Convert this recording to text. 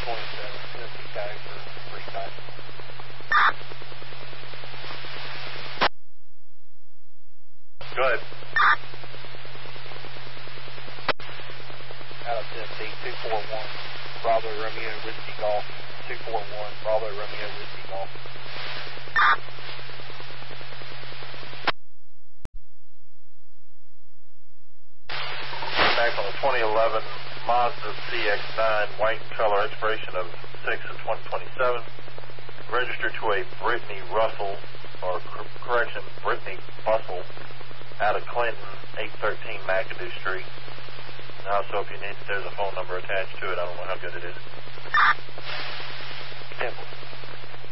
Tennessee tag for restart. Go ahead. Out of Tennessee, 241, Bravo Romeo Whiskey Golf. 241, Bravo Romeo Whiskey Golf. Back on the 2011 Mazda CX-9, white color, expiration of 6/2027. Registered to a Brittany Russell, or correction, Brittany Bussell, out of Clinton, 813 McAdoo Street. Also, if you need, there's a phone number attached to it. I don't know how good it is. Temple.